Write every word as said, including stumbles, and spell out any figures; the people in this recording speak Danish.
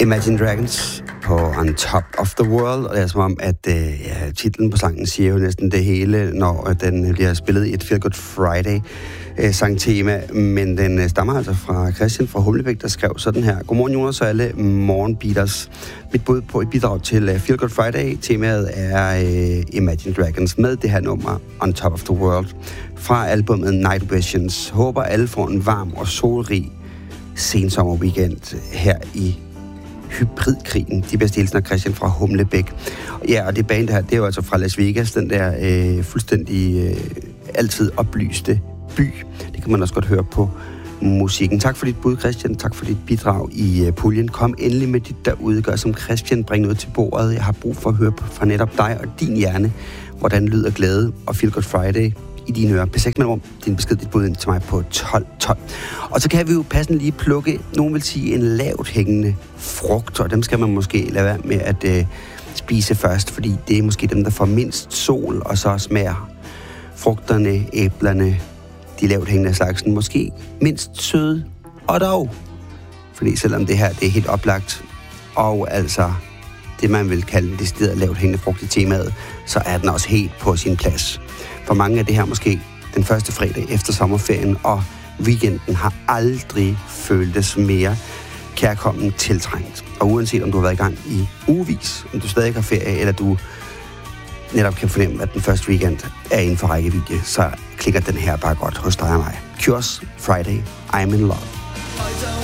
Imagine Dragons på On Top of the World, og det er som om, at øh, ja, titlen på sangen siger jo næsten det hele, når den bliver spillet i et Feel Good Friday øh, sangtema, men den øh, stammer altså fra Christian fra Humlebæk, der skrev sådan her: Godmorgen Jonas og alle morgenbeaters. Mit bud på et bidrag til øh, Feel Good Friday, temaet er øh, Imagine Dragons med det her nummer On Top of the World fra albumet Night Visions. Håber alle får en varm og solrig sensommer weekend her i Hybridkrigen. De bedste hilsner Christian fra Humlebæk. Ja, og det band her, det er jo altså fra Las Vegas, den der øh, fuldstændig øh, altid oplyste by. Det kan man også godt høre på musikken. Tak for dit bud, Christian. Tak for dit bidrag i øh, puljen. Kom endelig med dit derude. Gør som Christian. Bring noget til bordet. Jeg har brug for at høre fra netop dig og din hjerne, hvordan lyder glæde og Feel Good Friday i dine ører. Besægt mig om din besked, dit bud ind til mig på tolv tolv. Og så kan vi jo passende lige plukke, nogen vil sige, en lavt hængende frugt, og dem skal man måske lade være med at øh, spise først, fordi det er måske dem, der får mindst sol, og så smager frugterne, æblerne, de lavt hængende slagsen, måske mindst søde, og dog, fordi selvom det her, det er helt oplagt, og altså det, man vil kalde det decideret lavt hængende frugt i temaet, så er den også helt på sin plads. For mange af det her måske den første fredag efter sommerferien, og weekenden har aldrig føltes mere kærkommen tiltrængt. Og uanset om du har været i gang i ugevis, om du stadig har ferie, eller du netop kan fornemme, at den første weekend er inden for rækkevidde, så klikker den her bare godt hos dig og mig. Cures Friday, I'm in love.